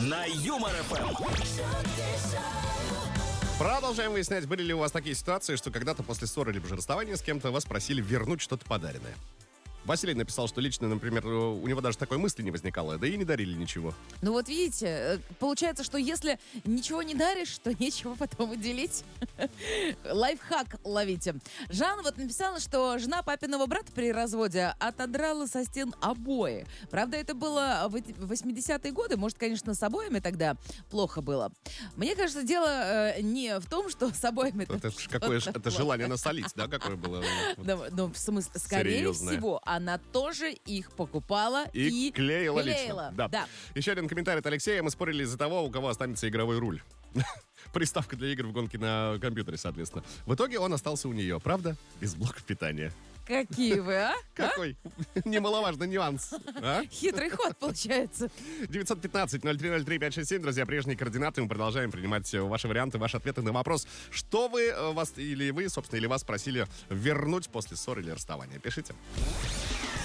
на Юмор ФМ. Продолжаем выяснять, были ли у вас такие ситуации, что когда-то после ссоры либо же расставания с кем-то вас просили вернуть что-то подаренное. Василий написал, что лично, например, у него даже такой мысли не возникало, да и не дарили ничего. Ну вот видите, получается, что если ничего не даришь, то нечего потом и делить. Лайфхак ловите. Жанна вот написала, что жена папиного брата при разводе отодрала со стен обои. Правда, это было в 80-е годы. Может, конечно, с обоями тогда плохо было. Мне кажется, дело не в том, что с обоями... Это желание насолить, да, какое было? Ну, в смысле, скорее всего, она тоже их покупала и клеила лично. Да. Еще один комментарий от Алексея. Мы спорили из-за того, у кого останется игровой руль. Приставка для игр в гонке на компьютере, соответственно. В итоге он остался у нее, правда? Без блока питания. Какие вы, а? Какой немаловажный нюанс. Хитрый ход, получается. 915-0303-567, друзья, прежние координаты. Мы продолжаем принимать ваши варианты, ваши ответы на вопрос, что вы, собственно, или вас просили вернуть после ссоры или расставания. Пишите.